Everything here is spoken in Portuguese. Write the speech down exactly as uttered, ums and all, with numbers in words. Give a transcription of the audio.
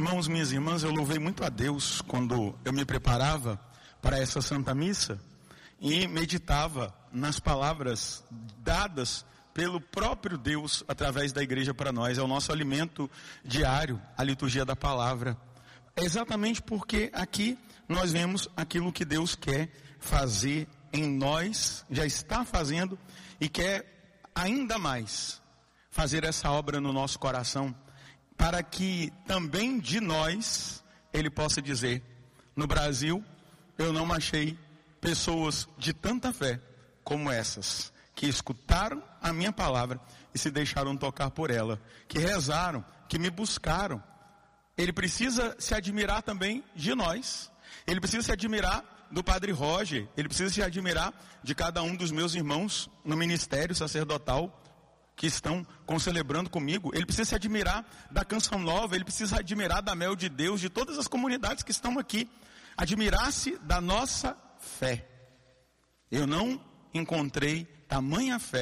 irmãos, minhas irmãs, eu louvei muito a Deus quando eu me preparava para essa Santa Missa e meditava nas palavras dadas pelo próprio Deus através da igreja para nós. É o nosso alimento diário, a liturgia da palavra. É exatamente porque aqui nós vemos aquilo que Deus quer fazer em nós, já está fazendo e quer ainda mais fazer essa obra no nosso coração, para que também de nós Ele possa dizer: no Brasil eu não achei pessoas de tanta fé como essas, que escutaram a minha palavra e se deixaram tocar por ela, que rezaram, que me buscaram. Ele precisa se admirar também de nós, ele precisa se admirar do Padre Roger, ele precisa se admirar de cada um dos meus irmãos no ministério sacerdotal, que estão concelebrando comigo. Ele precisa se admirar da Canção Nova, ele precisa se admirar da Mel de Deus, de todas as comunidades que estão aqui, admirar-se da nossa fé. Eu não encontrei tamanha fé